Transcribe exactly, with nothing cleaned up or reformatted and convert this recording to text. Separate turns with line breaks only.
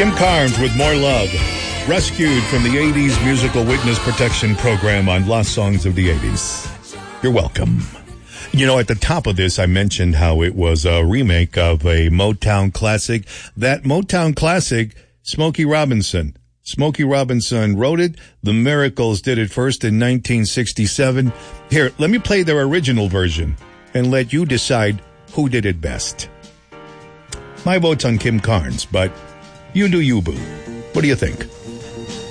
Kim Carnes with More Love, rescued from the eighties Musical Witness Protection Program on Lost Songs of the eighties. You're welcome. You know, at the top of this, I mentioned how it was a remake of a Motown classic. That Motown classic, Smokey Robinson. Smokey Robinson wrote it. The Miracles did it first in nineteen sixty-seven. Here, let me play their original version and let you decide who did it best. My vote's on Kim Carnes, but you do you, boo. What do you think?